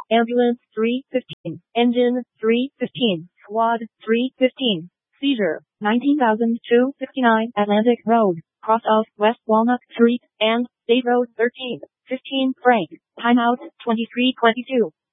Ambulance 315. Engine 315. Squad 315. Seizure 19,269 Atlantic Road, cross of West Walnut Street and State Road 13. 15 Frank. Timeout 23:22.